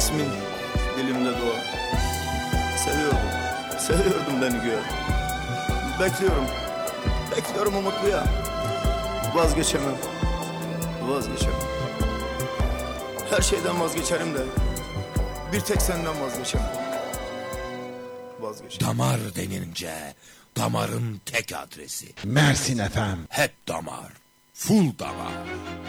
İsmin dilimde doğar. Seviyordum beni güya. Bekliyorum umutluya. Vazgeçemem. Her şeyden vazgeçerim de bir tek senden vazgeçemem. Damar denince damarın tek adresi. Mersin FM. Hep damar. Full damar.